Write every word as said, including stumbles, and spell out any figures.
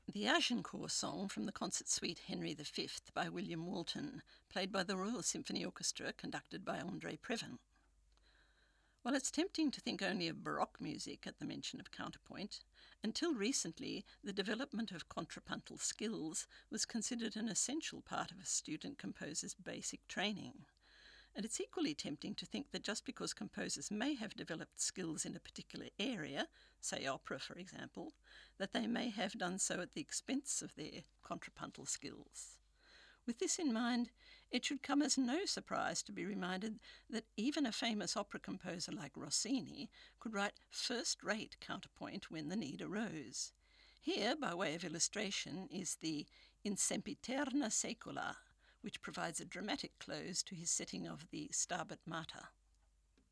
The Agincourt song from the concert suite Henry the Fifth by William Walton, played by the Royal Symphony Orchestra, conducted by André Previn. While it's tempting to think only of Baroque music at the mention of counterpoint, until recently the development of contrapuntal skills was considered an essential part of a student composer's basic training. And it's equally tempting to think that just because composers may have developed skills in a particular area, say opera for example, that they may have done so at the expense of their contrapuntal skills. With this in mind, it should come as no surprise to be reminded that even a famous opera composer like Rossini could write first-rate counterpoint when the need arose. Here, by way of illustration, is the In Sempiterna Saecula, which provides a dramatic close to his setting of the Stabat Mater.